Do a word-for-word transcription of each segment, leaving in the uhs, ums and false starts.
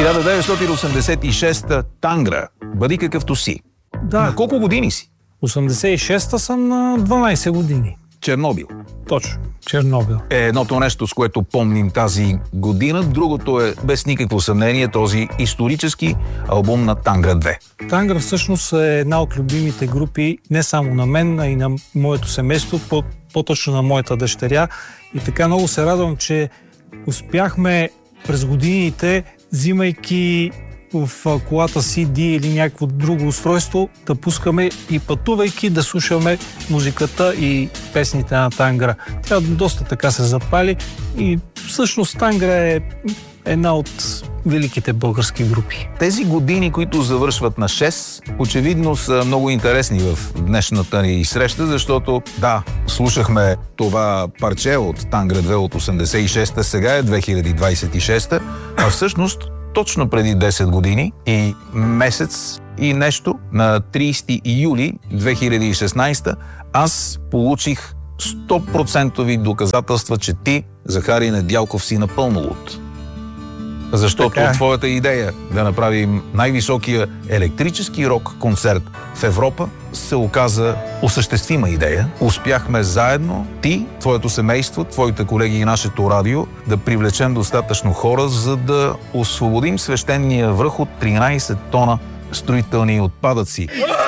хиляда деветстотин осемдесет и шеста Тангра. Бъди какъвто си. Да. На колко години си? осемдесет и шеста съм на дванайсет години. Чернобил. Точно. Чернобил. Е едното нещо, с което помним тази година. Другото е, без никакво съмнение, този исторически албум на Тангра две. Тангра всъщност е една от любимите групи не само на мен, а и на моето семейство, по- по-точно на моята дъщеря. И така много се радвам, че успяхме през годините, взимайки в колата си ди или някакво друго устройство, да пускаме и пътувайки да слушаме музиката и песните на Тангра. Тя доста така се запали и всъщност Тангра е една от великите български групи. Тези години, които завършват на шест, очевидно са много интересни в днешната ни среща, защото да, слушахме това парче от Тангра две от осемдесет и шеста, сега е две хиляди двайсет и шеста, а всъщност точно преди десет години и месец и нещо, на трийсети юли две хиляди и шестнайсета, аз получих сто процента доказателства, че ти, Захари Недялков, си напълно луд. Защото така, твоята идея да направим най-високия електрически рок концерт в Европа се оказа осъществима идея. Успяхме заедно, ти, твоето семейство, твоите колеги и нашето радио, да привлечем достатъчно хора, за да освободим свещения връх от тринайсет тона строителни отпадъци.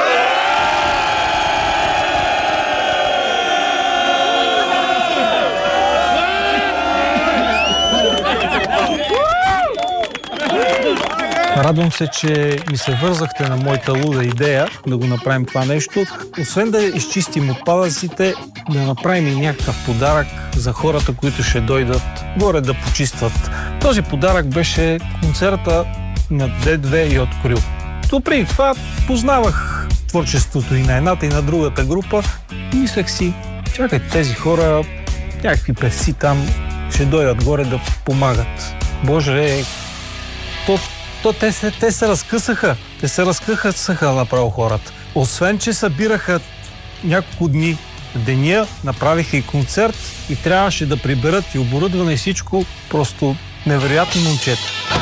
Радвам се, че ми се вързахте на моята луда идея да го направим това нещо. Освен да изчистим отпадъците, да направим и някакъв подарък за хората, които ще дойдат горе да почистват. Този подарък беше концерта на Д две и от Крил. То преди това познавах творчеството и на едната, и на другата група. Мислех си, чакай, тези хора, някакви певци там ще дойдат горе да помагат. Боже, то То те се, те се разкъсаха. Те се разкъсаха направо хората. Освен, че събираха няколко дни деня, направиха и концерт и трябваше да приберат и оборудване и всичко. Просто невероятни момчета.